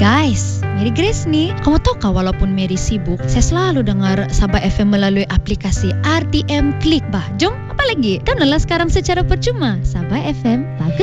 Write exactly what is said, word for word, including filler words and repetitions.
Guys, Mary Grace nih. Kamu tahu kah walaupun Mary sibuk, saya selalu dengar Sabah F M melalui aplikasi R T M Klik bah. Jom, apa lagi? Downloadlah sekarang secara percuma. Sabah F M, bagus.